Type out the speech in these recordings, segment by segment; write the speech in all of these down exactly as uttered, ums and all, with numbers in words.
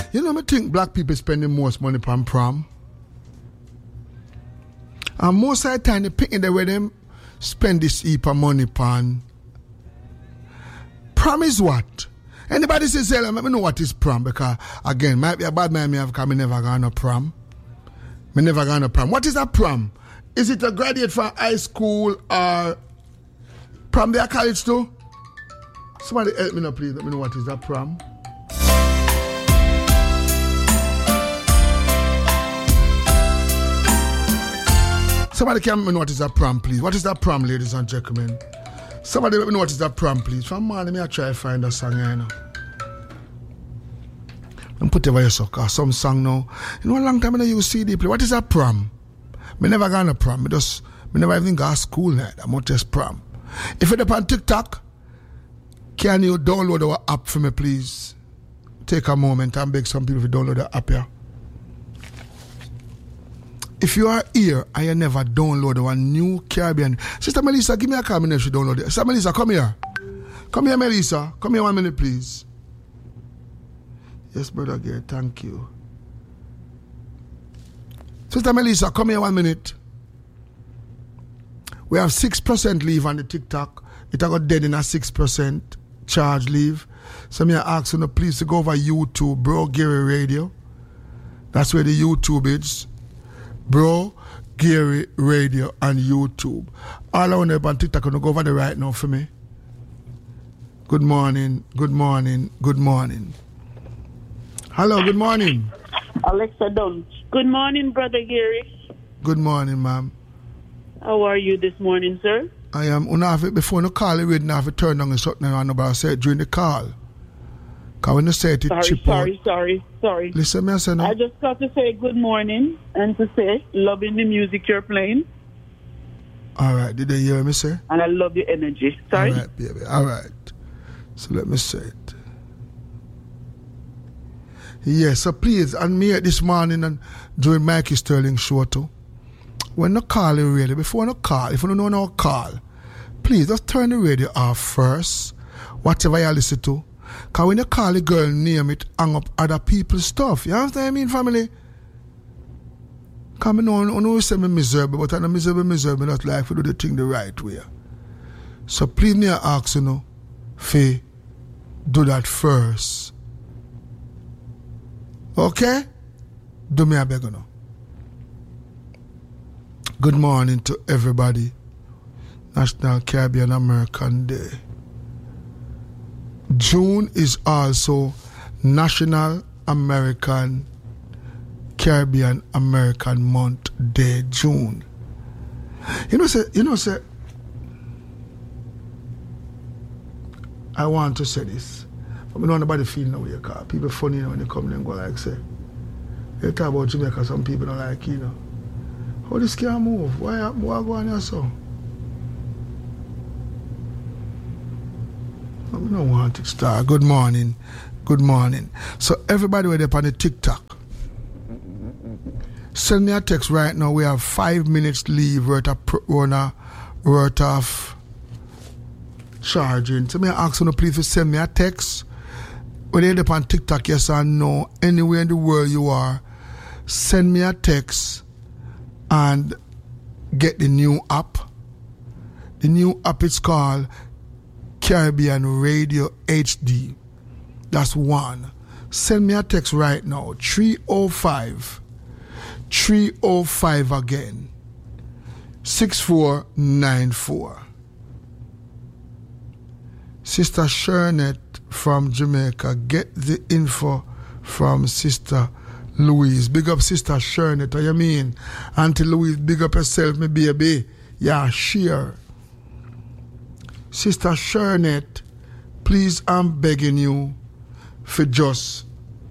You know, I think black people spending most money on prom. And most of the time, they pick the way them spend this heap of money on. Prom is what? Anybody says, let me know what is prom, because again, might be a bad man me have because I never gone to prom. Me never gone to prom. What is a prom? Is it a graduate from high school or prom their college too? Somebody help me now, please. Let me know what is a prom. Somebody can let me know what is a prom, please. What is that prom, ladies and gentlemen? Somebody let me know what is that prom, please. From morning, me I try to find a song here, you know. And put it over your sucker. Some song now. You know, a long time I don't use C D play. What is a prom? Me never gone to prom. Me just, me never even got to school now. I'm not just prom. If you're on TikTok, can you download our app for me, please? Take a moment and beg some people to download the app here. If you are here and you never download our new Caribbean, Sister Melissa, give me a call if you download it. Sister Melissa, come here. Come here, Melissa. Come here one minute, please. Yes, brother girl, thank you. Sister Melissa, come here one minute. We have six percent leave on the TikTok. It got dead in a six percent charge leave. So me ask you please to go over YouTube, Bro Gary Radio. That's where the YouTube is. Bro Gary Radio on YouTube. All I want to on TikTok, can you go over there right now for me? Good morning, good morning, good morning. Hello, good morning. Alexa Dunn. Good morning, Brother Gary. Good morning, ma'am. How are you this morning, sir? I am. Um, before the call, you have to turn on the something around, but I said during the call. Because when you say it, it sorry, chip sorry, out. sorry, sorry. Listen, me, I say no. I just got to say good morning and to say, loving the music you're playing. All right. Did they hear me say? And I love your energy. Sorry? All right, baby. All right. So let me say it. Yes, so please, and me this morning and during Mikey Sterling show too. When you call the radio, before you call, if you don't know no call, please just turn the radio off first, whatever you listen to. Because when you call the girl name it, hang up other people's stuff. You understand what I mean, family? Because I know, I know you say I'm miserable, but I'm miserable, miserable, not like to do the thing the right way. So please me ask you know, Faye, do that first. Okay? Do me a beg you know. Good morning to everybody. National Caribbean American Day. June is also National American Caribbean American Month Day, June. You know, say, you know, say, I want to say this. But I don't nobody feel no way, because people funny you know, when they come and go like, say, they talk about Jamaica, some people don't like, you know. How this can't move? Why, why go on here so? I don't want it to start. Good morning. Good morning. So everybody were there on the TikTok. Send me a text right now. We have five minutes leave worth of, worth of charging. So me ask you please to send me a text. Whether you're there on TikTok, yes or no, anywhere in the world you are, send me a text and get the new app. The new app is called Caribbean Radio H D. That's one. Send me a text right now. three oh five three oh five again. six four nine four. Sister Shernet from Jamaica. Get the info from Sister Louise. Big up Sister Shernet. What you mean? Auntie Louise, big up yourself, my baby. Yeah, share. Sister Shernet, please, I'm begging you for just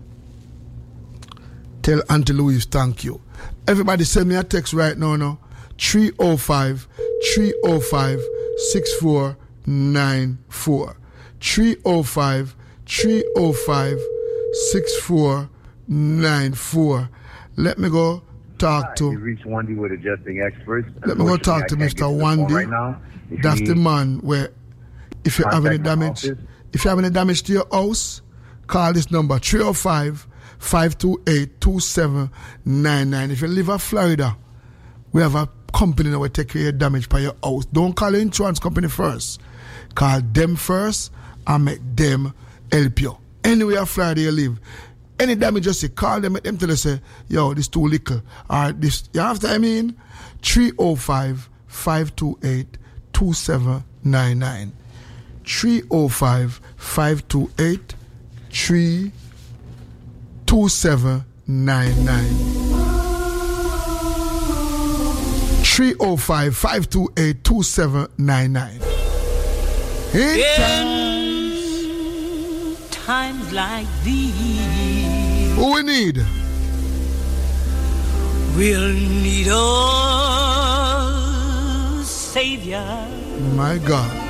tell Auntie Louise thank you. Everybody send me a text right now, no? three oh five three oh five six four nine four. three oh five three oh five six four nine four. Let me go talk to. You reach Wandy with adjusting experts. Let me go talk to Mister Wandy. Right now. That's the man where, if you have any damage, if you have any damage to your house, call this number three oh five five two eight, two seven nine nine. If you live in Florida, we have a company that will take care of your damage by your house. Don't call the insurance company first. Call them first and make them help you. Anywhere in Florida you live, any damage you see, call them, make them tell you, say, yo, this too little. Or this, you have to, I mean, three oh five, five two eight, two seven nine nine. three oh five, five two eight, three two seven nine nine. three oh five, five two eight, two seven nine nine. In times, times like these, who we need? We'll need a Savior. My God.